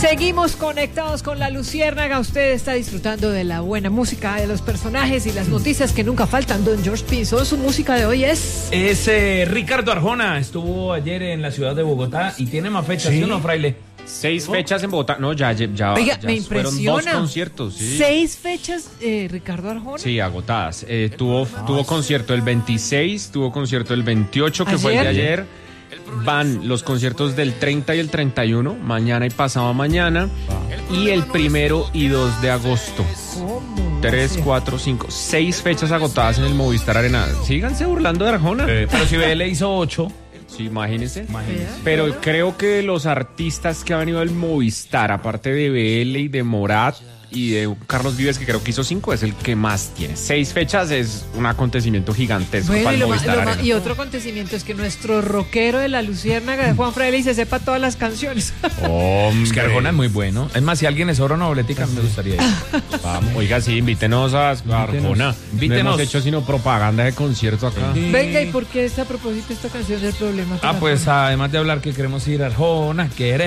Seguimos conectados con la Luciérnaga. Usted está disfrutando de la buena música, de los personajes y las noticias que nunca faltan. Don George Pinzón, su música de hoy es Ricardo Arjona. Estuvo ayer en la ciudad de Bogotá y tiene más fechas, ¿sí o no, Fraile? 6 fechas en Bogotá. No, ya Oiga, me impresiona. Fueron 2 conciertos. Sí. 6 fechas, Ricardo Arjona. Sí, agotadas. Tuvo concierto el 26, tuvo concierto el 28, que fue el de ayer. Van los conciertos del 30 y el 31, mañana y pasado mañana, y el 1 y 2 de agosto. ¿Cómo? 3, 4, 5, 6 fechas agotadas en el Movistar Arena. Síganse burlando de Arjona. Pero si BL hizo 8. Sí, imagínense. Pero creo que los artistas que han venido al Movistar, aparte de BL y de Morat y de Carlos Vives, que creo que hizo 5, es el que más tiene. 6 fechas es un acontecimiento gigantesco para el Movistar Arena. Y otro acontecimiento es que nuestro rockero de la Luciérnaga de Juan Fraile se sepa todas las canciones. Es que Arjona es muy bueno. Es más, si alguien es oro novelética, me gustaría ir. Vamos, oiga, sí, invítenos a Arjona. No hemos hecho sino propaganda de concierto acá. Venga, ¿y por qué a propósito esta canción del problema? Pues además de hablar que queremos ir a Arjona,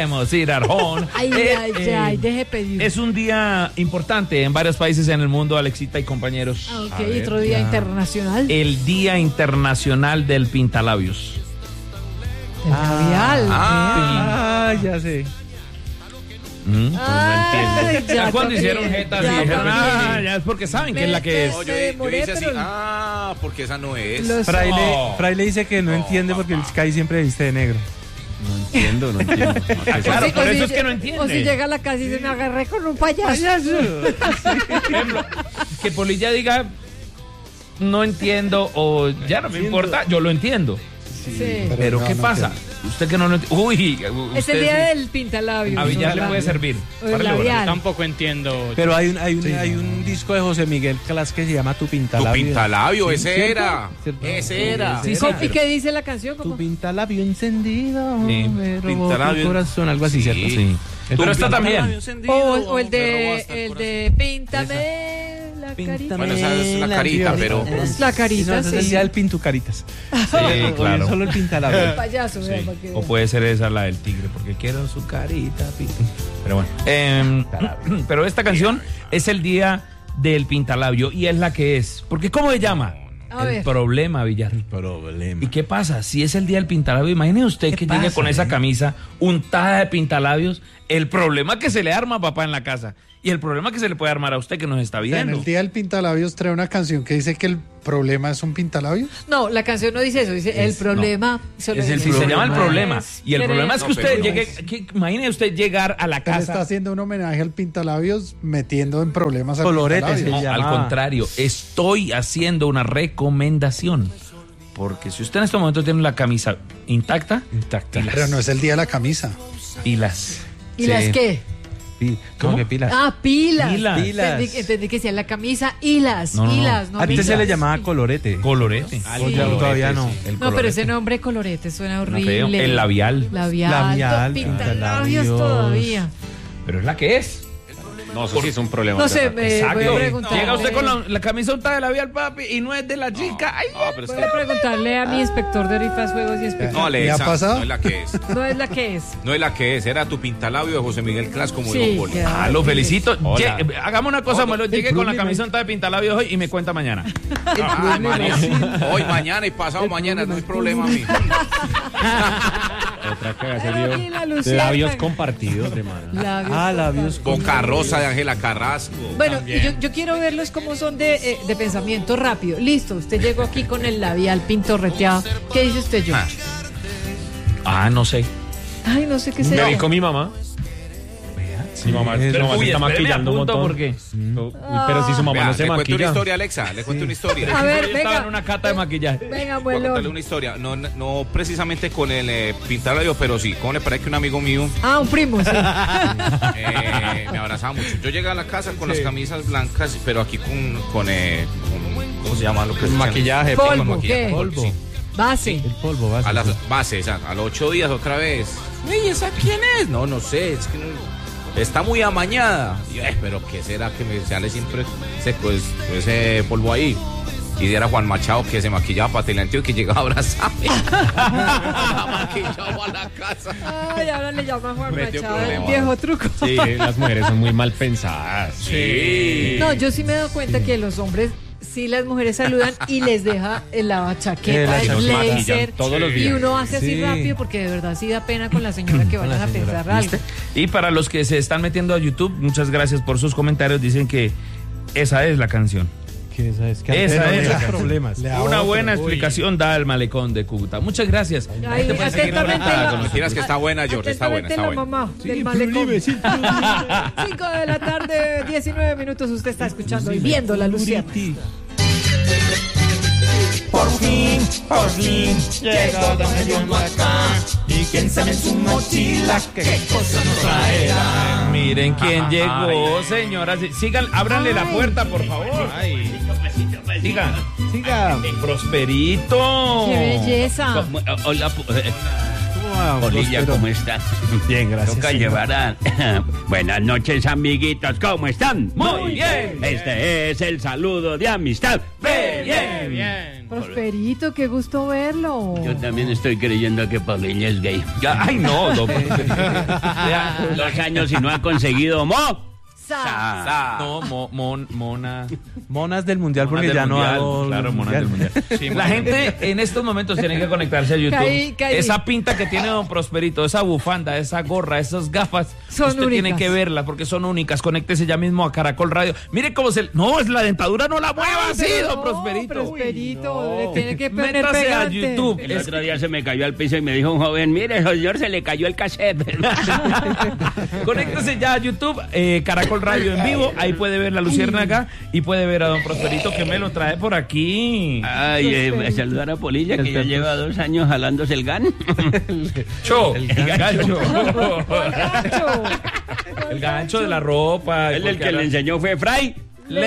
Ay, deje pedir. Es un día importante en varios países en el mundo, Alexita y compañeros. Ok, otro día internacional. El Día Internacional del Pintalabios. El labial. Ya sé. No entiendo. Ya cuando hicieron jetas y dijeron, ya es porque saben que es la que es. No, yo hice así, porque esa no es. Fraile dice que no entiende porque el Sky siempre viste de negro. No entiendo. Claro, por eso es que no entiende. O si llega a la casa y se me agarré con un payaso. Ejemplo, que Polilla diga, no entiendo, o ya no me importa, yo lo entiendo. Sí. Pero ¿qué pasa? Usted que no lo entiende. Uy, es el día del pintalabios. A Villar le puede servir. Yo tampoco entiendo. Pero hay un disco de José Miguel Clas que se llama Tu Pintalabio. Tu Pintalabio, ese era. Sí, ¿y qué dice la canción? Tu pintalabio encendido. Pintalabio. Tu corazón, algo así, ¿cierto? Sí. Pero esta también. O el de Píntame la carita. Bueno, esa es la carita, pero... Es la carita, sí. Es el Pintucaritas. Sí, claro. Solo el pintalabio. El payaso, sí. O puede ser esa la del tigre, porque quiero su carita. Pero bueno. Pero esta canción es el día del pintalabio y es la que es. Porque ¿cómo se llama? El problema, Villar. El problema. ¿Y qué pasa? Si es el día del pintalabio, imagine usted que llegue con esa camisa untada de pintalabios, el problema que se le arma a papá en la casa y el problema que se le puede armar a usted que nos está viendo. En el día del pintalabios trae una canción que dice que el problema es un pintalabios. No, la canción no dice eso, dice el problema. Se llama el problema. Y el problema es que usted llegue, imagine usted llegar a la casa. Está haciendo un homenaje al pintalabios metiendo en problemas al Colorete. No, al contrario, estoy haciendo una recomendación. Porque si usted en este momento tiene la camisa intacta. Pero no es el día de la camisa. Pilas. ¿Y las qué? ¿Cómo que pilas? Pilas. Entendí que sea la camisa, hilas, no antes pilas. se le llamaba colorete. Colorete. Todavía no. No, pero ese nombre colorete suena horrible. El labial. Labial. Pintalabios todavía. Pero es la que es. No, eso sí es un problema. No sé, voy a preguntarle. Llega usted con la camisa untada de labial, papi, y no es de la chica. Voy a preguntarle a mi inspector de rifas, juegos y espectáculos. No, ¿ha pasado? No es la que es. No es la que es. No es la que es. Era Tu Pintalabio de José Miguel Clas, como dijo Poli. Lo felicito. Hagamos una cosa, Melo. Llegue con la camisa untada de pintalabios hoy y me cuenta mañana. Hoy, mañana y pasado mañana, no hay problema a mí. Otra que se dio labios compartidos, hermano. Labios Boca Rosa de Ángela Carrasco. Bueno, yo quiero verlos como son de pensamiento rápido. Listo, usted llegó aquí con el labial pintorreteado. ¿Qué dice usted, George? No sé. Ay, no sé qué será. Me vi con mi mamá. Mi mamá se está maquillando un montón. ¿Por qué? Pero si su mamá no se maquilla. Le cuento una historia, Alexa. Le cuento una historia. A ver, venga. Estaba en una cata de maquillaje. Venga, Voy a abuelo. contarle una historia. No precisamente con el pintalabio, pero sí. ¿Cómo le parece que un amigo mío? Un primo, sí. Me abrazaba mucho. Yo llegué a la casa con las camisas blancas, pero aquí con ¿cómo se llama? Lo que maquillaje. Polvo, ¿qué? Polvo. Base. El polvo, base. A las bases, a los 8 días otra vez. ¿Y esa quién es? No sé, es que está muy amañada. Y, pero ¿qué será que me sale siempre ese polvo ahí? Y era Juan Machado que se maquillaba para Teleantioquia y llegaba a abrazarme. Maquillado a la casa. Ay, ahora le llaman Juan Metió Machado, el problema. viejo truco. Sí, las mujeres son muy mal pensadas. Sí. No, yo sí me he dado cuenta que los hombres, sí, las mujeres saludan y les deja la chaqueta, La el chaqueta. blazer. Todos los Y días. uno hace así Sí. rápido porque de verdad sí da pena con la señora que vayan a pensar algo. Y para los que se están metiendo a YouTube, muchas gracias por sus comentarios. Dicen que esa es la canción. Que esa es que Esa antes es no la había canción. problemas. Una buena explicación da el malecón de Cúcuta. Muchas gracias. Ay, Ahí te puedes seguir atentamente conectada la- con los- Mentiras que está buena, George, está buena, está Atentamente buena. la mamá del malecón. 5 de la tarde, 19 minutos. Usted está escuchando y viendo la Luciana. Por fin, llegó Don Hediondo acá. Y quién sabe en su mochila qué cosa nos traerá. Miren quién llegó, señoras. Sigan, ábranle la puerta, por favor. Sigan. Siga. Prosperito. ¡Qué belleza! Hola, Wow, Polilla, Próspero. ¿cómo estás? Bien, gracias. Toca llevar a... Buenas noches, amiguitos, ¿cómo están? Muy bien. Este es el saludo de amistad. Bien. Prosperito, qué gusto verlo. Yo también estoy creyendo que Polilla es gay. Ay, no, don Prosperito. Ya, 2 años y no ha conseguido Sa. No, mona. Monas del mundial porque Monas ya del no mundial, hago claro, monas del mundial. La gente en estos momentos tiene que conectarse a YouTube. Caí. Esa pinta que tiene don Prosperito, esa bufanda, esa gorra, esas gafas, Son usted tiene únicas. que verlas porque son únicas. Conéctese ya mismo a Caracol Radio. Mire cómo se... No, es la dentadura, no la mueva así, Pero don no, Prosperito. Prosperito, le tiene que poner Métase a pegante. YouTube. El otro día se me cayó al piso y me dijo un joven, mire, señor, se le cayó el cassette. Conéctese ya a YouTube, Caracol Radio en vivo. Ahí puede ver la Luciérnaga y puede ver a don Prosperito que me lo trae por aquí. Ay, saludar a Polilla, que ya lleva 2 años jalándose el gan. El gancho. Gancho. El gancho de la ropa. Él el que le enseñó fue Fray.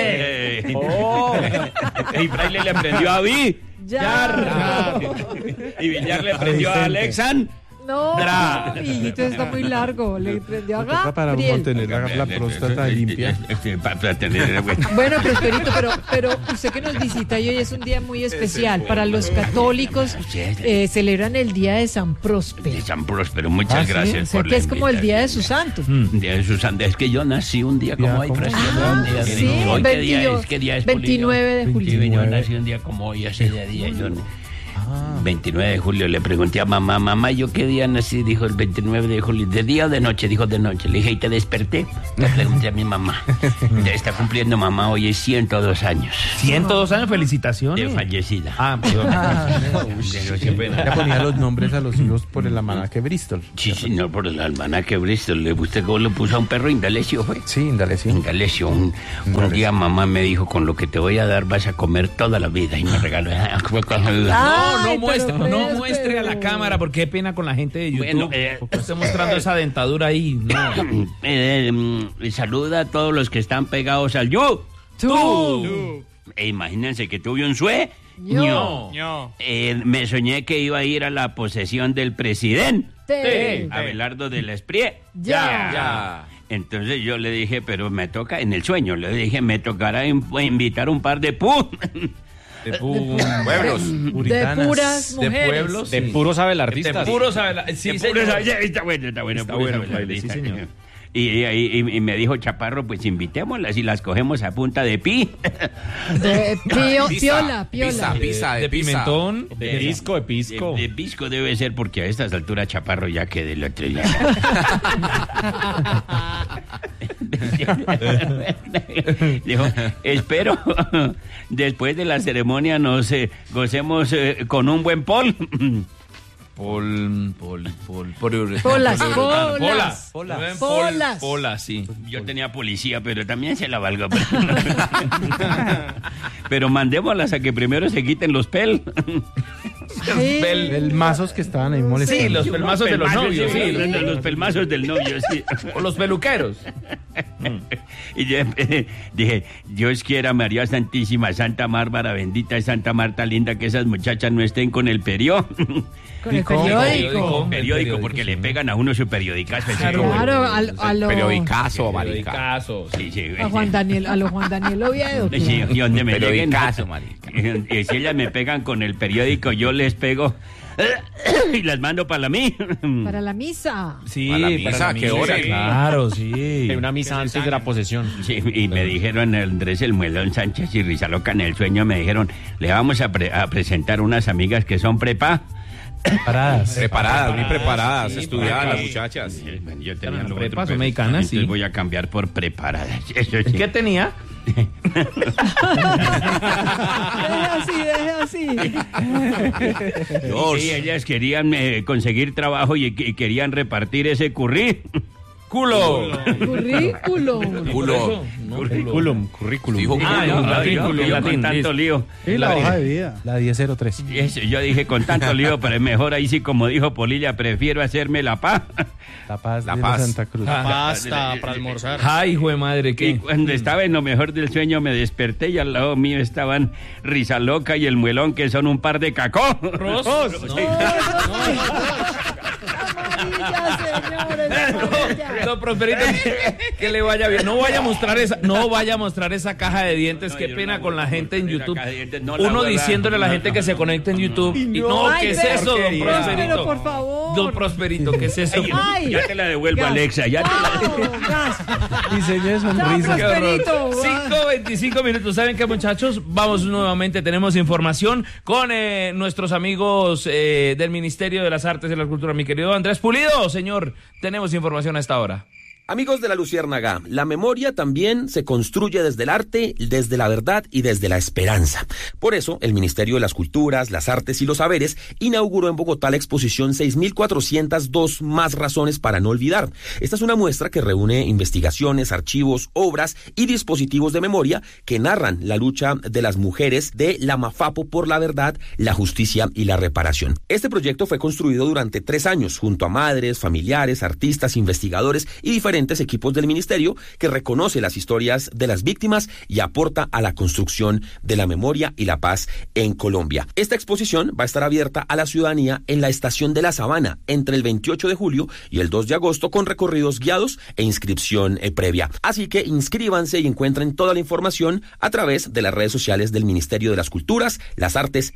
Y Fray le aprendió a Vi. Ya. Y Villar le aprendió a Alexan. No, hijito, está muy largo. Le prendió a Toca para Gabriel. mantener la próstata limpia. Para tener... Bueno, Prosperito, pero usted que nos visita y hoy es un día muy especial. Para los católicos celebran el día de San Próspero. De San Próspero, muchas O gracias sea, por que la es como el día de invitación. sus santos. Día de sus santos. Es que yo nací un día como hoy, Próspero. Un día de- Sí, ¿Hoy qué día 22, es? ¿Qué día es, 29 de julio. Sí, yo nací un día como hoy, ese día yo... 29 de julio, le pregunté a mamá, ¿yo qué día nací? Dijo el 29 de julio. ¿De día o de noche? Dijo de noche. Le dije, ¿y te desperté? Le pregunté a mi mamá. Ya está cumpliendo mamá, hoy es 102 años 102 años, de felicitaciones. fallecida. Ah, perdón. Pero qué pena. Ya ponía los nombres a los hijos por el almanaque Bristol. Sí, señor, por el almanaque Bristol. ¿Le gusta cómo lo puso a un perro? Indalecio fue. Sí, dale, sí. Indalecio. Un día mamá me dijo, con lo que te voy a dar vas a comer toda la vida. Y me regaló. Ay, No pero muestre a la cámara porque qué pena con la gente de YouTube. Bueno, porque estoy mostrando esa dentadura ahí. No. Saluda a todos los que están pegados al You. Tú. Imagínense que tuve un sueño. Yo. Me soñé que iba a ir a la posesión del presidente, Te. Abelardo de la Esprie. Ya. Entonces yo le dije, pero me toca, en el sueño, le dije, me tocará invitar un par de De pueblos. De puras De mujeres. pueblos. De puros abelardistas. De puros abelardistas. Sí, De señor. puros- está bueno, Está puros bueno, abelardistas. sí, señor. Y me dijo Chaparro, pues invitémoslas y las cogemos a punta de pi. De piola. Pizza De pimentón. De pisco, de pisco. De pisco debe ser porque a estas alturas Chaparro ya quedé el otro día. Dijo, espero después de la ceremonia nos gocemos con un buen pol. Polas. Sí. Yo tenía policía, pero también se la valgo. Pero mandémoslas a que primero se quiten los pel. El mazos que estaban ahí molestando. Sí, los pelmazos de los novios, sí. Los pelmazos del novio, sí. O los peluqueros. Y yo dije, Dios quiera, María Santísima, Santa Bárbara, bendita y Santa Marta linda, que esas muchachas no estén con el periódico. Con el periódico. Periódico, porque le pegan a uno su periodicazo. Claro, a lo Periodicazo, marica. Periodicazo. Sí, sí. a Juan Daniel Oviedo. Sí, y donde me peguen, Periodicazo, marica. y si ellas me pegan con el periódico, yo les pego y las mando para la mí. Para la misa. Sí, ¿Para la misa? ¿Qué hora? Claro, sí. Hay una misa antes de la posesión. Sí, y me dijeron Andrés el Muelón Sánchez y Rizaloca en el sueño, me dijeron, le vamos a presentar unas amigas que son prepa. Preparadas, muy preparadas, Sí, estudiadas prepa. las muchachas. Yo tenía lo prepas otro, o mexicanas, entonces sí. voy a cambiar por preparadas. Eso sí. ¿Qué tenía? Deje así. Y ellas querían conseguir trabajo y querían repartir ese currículum. Currículum. Culo. Currículum. Dijo Yo con tanto lío. Y la hoja de vida. La 1003. Eso, yo dije con tanto lío, pero mejor ahí sí, como dijo Polilla, prefiero hacerme la paz. La Paz La de Paz. la Santa Cruz. Pasta para almorzar. Ay, hijo de madre, Y ¿qué? cuando estaba en lo mejor del sueño me desperté y al lado mío estaban Rizaloca y el Muelón, que son un par de cacó. No, Prosperito, que le vaya bien. No vaya a mostrar esa caja de dientes. No, Qué yo pena no con la voy a gente en mostrar YouTube. la caja de dientes, no la Uno voy a- diciéndole a la gente que se conecte en YouTube. Y no, Ay, ¿qué es pero- eso, don Próspero, Prosperito? por favor. Don Prosperito, ¿qué es eso? Ay. Ya te la devuelvo, Gas. Alexa, ya te la... Chao, gas. Diseño de Chao, sonrisa. Qué horror. Prosperito. 5:25 minutos. ¿Saben qué, muchachos? Vamos nuevamente. Tenemos información con nuestros amigos del Ministerio de las Artes y la Cultura. Mi querido Andrés Pulido, señor, tenemos información a esta hora. Amigos de La Luciérnaga, la memoria también se construye desde el arte, desde la verdad y desde la esperanza. Por eso, el Ministerio de las Culturas, las Artes y los Saberes inauguró en Bogotá la exposición 6.402 más razones para no olvidar. Esta es una muestra que reúne investigaciones, archivos, obras y dispositivos de memoria que narran la lucha de las mujeres de la Mafapo por la verdad, la justicia y la reparación. Este proyecto fue construido durante 3 años junto a madres, familiares, artistas, investigadores y diferentes equipos del ministerio que reconoce las historias de las víctimas y aporta a la construcción de la memoria y la paz en Colombia. Esta exposición va a estar abierta a la ciudadanía en la Estación de la Sabana entre el 28 de julio y el 2 de agosto con recorridos guiados e inscripción previa. Así que inscríbanse y encuentren toda la información a través de las redes sociales del Ministerio de las Culturas, las Artes